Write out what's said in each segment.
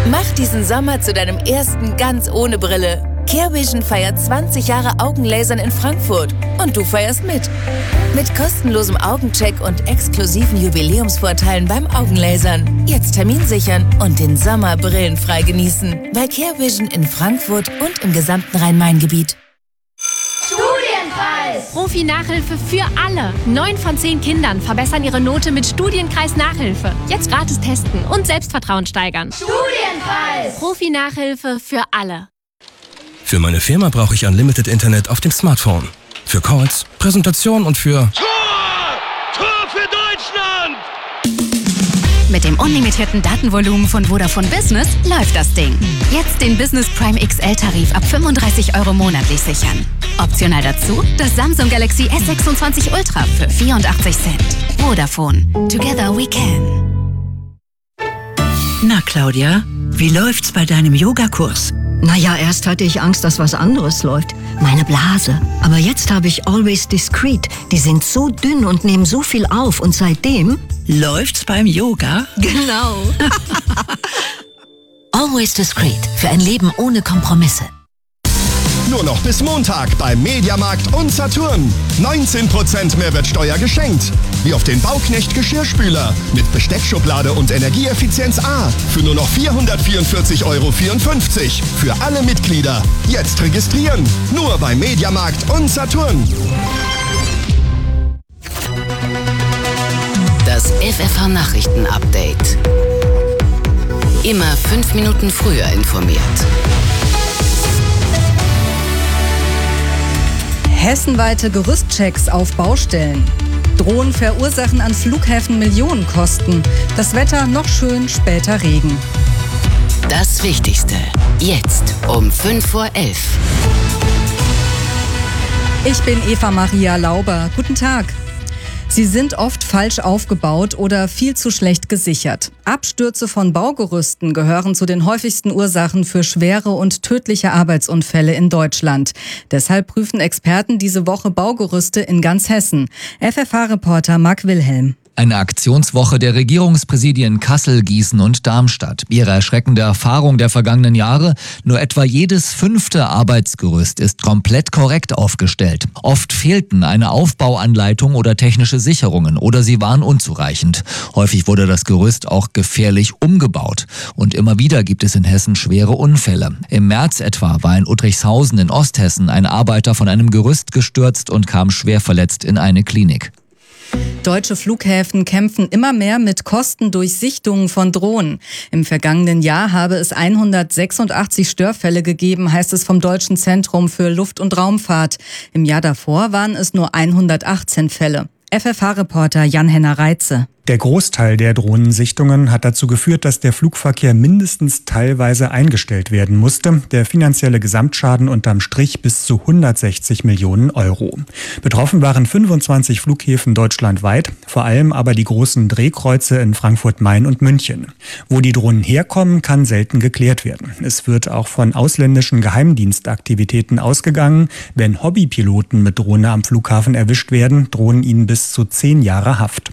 Mach diesen Sommer zu deinem ersten ganz ohne Brille. CareVision feiert 20 Jahre Augenlasern in Frankfurt und du feierst mit. Mit kostenlosem Augencheck und exklusiven Jubiläumsvorteilen beim Augenlasern. Jetzt Termin sichern und den Sommer brillenfrei genießen. Bei CareVision in Frankfurt und im gesamten Rhein-Main-Gebiet. Studienkreis! Profi-Nachhilfe für alle. 9 von 10 Kindern verbessern ihre Note mit Studienkreis-Nachhilfe. Jetzt gratis testen und Selbstvertrauen steigern. Studienkreis! Profi-Nachhilfe für alle. Für meine Firma brauche ich Unlimited Internet auf dem Smartphone. Für Calls, Präsentation und für... Tor für Deutschland! Mit dem unlimitierten Datenvolumen von Vodafone Business läuft das Ding. Jetzt den Business Prime XL-Tarif ab 35 € monatlich sichern. Optional dazu das Samsung Galaxy S26 Ultra für 84 Cent. Vodafone. Together we can. Na Claudia, wie läuft's bei deinem Yogakurs? Naja, erst hatte ich Angst, dass was anderes läuft. Meine Blase. Aber jetzt habe ich Always Discreet. Die sind so dünn und nehmen so viel auf. Und seitdem... Läuft's beim Yoga? Genau. Always Discreet. Für ein Leben ohne Kompromisse. Nur noch bis Montag beim Mediamarkt und Saturn. 19% Mehrwertsteuer geschenkt. Wie auf den Bauknecht Geschirrspüler. Mit Besteckschublade und Energieeffizienz A. Für nur noch 444,54 € für alle Mitglieder. Jetzt registrieren. Nur beim Mediamarkt und Saturn. Das FFH-Nachrichten-Update. Immer 5 Minuten früher informiert. Hessenweite Gerüstchecks auf Baustellen. Drohnen verursachen an Flughäfen Millionenkosten. Das Wetter noch schön, später Regen. Das Wichtigste. Jetzt um 5:11 Uhr. Ich bin Eva Maria Lauber. Guten Tag. Sie sind oft falsch aufgebaut oder viel zu schlecht gesichert. Abstürze von Baugerüsten gehören zu den häufigsten Ursachen für schwere und tödliche Arbeitsunfälle in Deutschland. Deshalb prüfen Experten diese Woche Baugerüste in ganz Hessen. FFH-Reporter Marc Wilhelm. Eine Aktionswoche der Regierungspräsidien Kassel, Gießen und Darmstadt. Ihre erschreckende Erfahrung der vergangenen Jahre: nur etwa jedes 5. Arbeitsgerüst ist komplett korrekt aufgestellt. Oft fehlten eine Aufbauanleitung oder technische Sicherungen oder sie waren unzureichend. Häufig wurde das Gerüst auch gefährlich umgebaut. Und immer wieder gibt es in Hessen schwere Unfälle. Im März etwa war in Uttrichshausen in Osthessen ein Arbeiter von einem Gerüst gestürzt und kam schwer verletzt in eine Klinik. Deutsche Flughäfen kämpfen immer mehr mit Kostendurchsichtungen von Drohnen. Im vergangenen Jahr habe es 186 Störfälle gegeben, heißt es vom Deutschen Zentrum für Luft- und Raumfahrt. Im Jahr davor waren es nur 118 Fälle. FFH-Reporter Jan-Henner Reitze. Der Großteil der Drohnensichtungen hat dazu geführt, dass der Flugverkehr mindestens teilweise eingestellt werden musste. Der finanzielle Gesamtschaden unterm Strich bis zu 160 Millionen €. Betroffen waren 25 Flughäfen deutschlandweit, vor allem aber die großen Drehkreuze in Frankfurt-Main und München. Wo die Drohnen herkommen, kann selten geklärt werden. Es wird auch von ausländischen Geheimdienstaktivitäten ausgegangen. Wenn Hobbypiloten mit Drohne am Flughafen erwischt werden, drohen ihnen bis zu 10 Jahre Haft.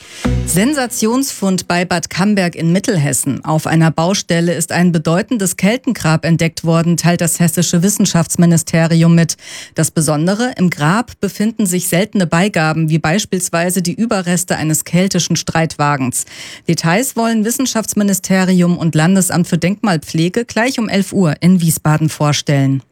Sensationsfund bei Bad Camberg in Mittelhessen. Auf einer Baustelle ist ein bedeutendes Keltengrab entdeckt worden, teilt das hessische Wissenschaftsministerium mit. Das Besondere: im Grab befinden sich seltene Beigaben, wie beispielsweise die Überreste eines keltischen Streitwagens. Details wollen Wissenschaftsministerium und Landesamt für Denkmalpflege gleich um 11 Uhr in Wiesbaden vorstellen.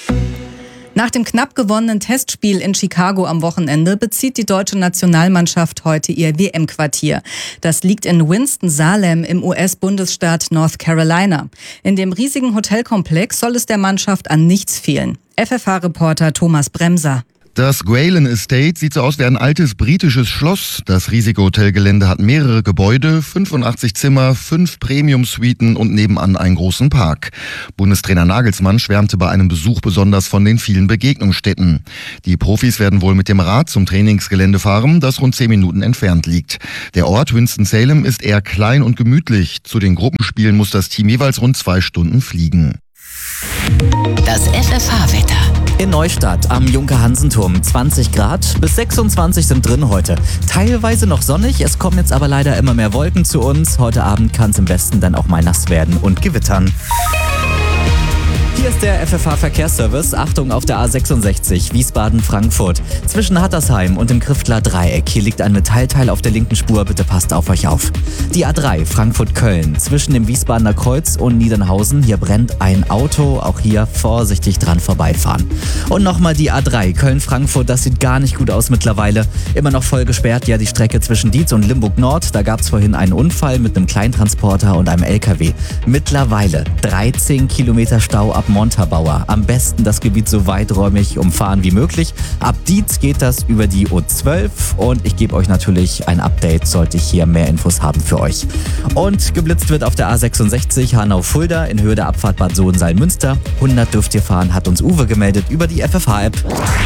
Nach dem knapp gewonnenen Testspiel in Chicago am Wochenende bezieht die deutsche Nationalmannschaft heute ihr WM-Quartier. Das liegt in Winston-Salem im US-Bundesstaat North Carolina. In dem riesigen Hotelkomplex soll es der Mannschaft an nichts fehlen. FFH-Reporter Thomas Bremser. Das Gwalen Estate sieht so aus wie ein altes britisches Schloss. Das riesige Hotelgelände hat mehrere Gebäude, 85 Zimmer, 5 Premium-Suiten und nebenan einen großen Park. Bundestrainer Nagelsmann schwärmte bei einem Besuch besonders von den vielen Begegnungsstätten. Die Profis werden wohl mit dem Rad zum Trainingsgelände fahren, das rund 10 Minuten entfernt liegt. Der Ort Winston-Salem ist eher klein und gemütlich. Zu den Gruppenspielen muss das Team jeweils rund 2 Stunden fliegen. Das FFH-Wetter. In Neustadt am Junker-Hansen-Turm 20 Grad, bis 26 sind drin heute. Teilweise noch sonnig, es kommen jetzt aber leider immer mehr Wolken zu uns. Heute Abend kann es im Westen dann auch mal nass werden und gewittern. Hier ist der FFH-Verkehrsservice. Achtung auf der A66 Wiesbaden-Frankfurt. Zwischen Hattersheim und dem Kriftler Dreieck. Hier liegt ein Metallteil auf der linken Spur. Bitte passt auf euch auf. Die A3 Frankfurt-Köln. Zwischen dem Wiesbadener Kreuz und Niedernhausen. Hier brennt ein Auto. Auch hier vorsichtig dran vorbeifahren. Und nochmal die A3 Köln-Frankfurt. Das sieht gar nicht gut aus mittlerweile. Immer noch voll gesperrt. Ja, die Strecke zwischen Dietz und Limburg-Nord. Da gab es vorhin einen Unfall mit einem Kleintransporter und einem LKW. Mittlerweile 13 Kilometer Stau ab Montabaur. Am besten das Gebiet so weiträumig umfahren wie möglich. Ab Dietz geht das über die O12 und ich gebe euch natürlich ein Update, sollte ich hier mehr Infos haben für euch. Und geblitzt wird auf der A66 Hanau-Fulda in Höhe der Abfahrt Bad Sohn-Salzmünster. 100 dürft ihr fahren, hat uns Uwe gemeldet über die FFH-App.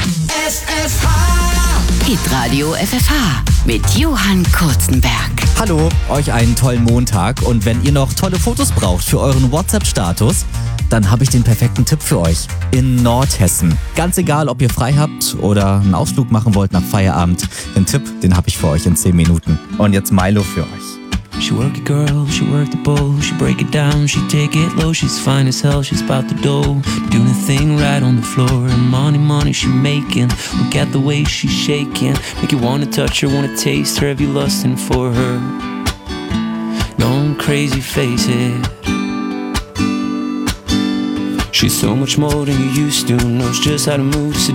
Hitradio FFH mit Johann Kurzenberg. Hallo, euch einen tollen Montag und wenn ihr noch tolle Fotos braucht für euren WhatsApp-Status, dann habe ich den perfekten Tipp für euch. In Nordhessen. Ganz egal, ob ihr frei habt oder einen Ausflug machen wollt nach Feierabend. Den Tipp, den habe ich für euch in 10 Minuten. Und jetzt Milo für euch. She work it girl, she work the bowl, she break it down, she take it low, she's fine as hell, she's about the dough, doing a thing right on the floor, and money she making, look at the way she's shaking, make you wanna touch her, wanna taste her, have you lusting for her, going crazy, face it. She's so much more than you used to, knows just how to move.